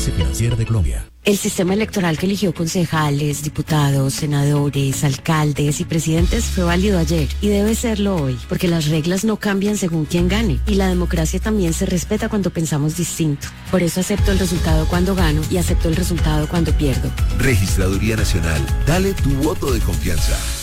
Superintendencia Financiera de Colombia. El sistema electoral que eligió concejales, diputados, senadores, alcaldes y presidentes fue válido ayer y debe serlo hoy, porque las reglas no cambian según quién gane y la democracia también se respeta cuando pensamos distinto. Por eso acepto el resultado cuando gano y acepto el resultado cuando pierdo. Registraduría Nacional, dale tu voto de confianza.